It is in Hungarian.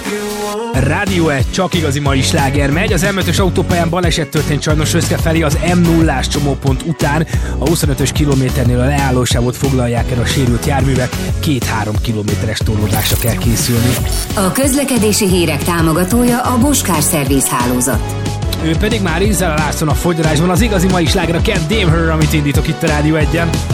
Rádió 1, csak igazi mai sláger megy. Az M5-ös autópályán baleset történt sajnos Röszke felé az M0-ás csomópont után. A 25-ös kilométernél a leállósávot foglalják el a sérült járművek. 2-3 kilométeres torlódásra kell készülni. A közlekedési hírek támogatója a Bosch Car Service hálózat. Ő pedig már Izzel Larson a fogyarásban, az igazi mai sláger a Can't Damn Her, amit indítok itt a Rádió 1-en.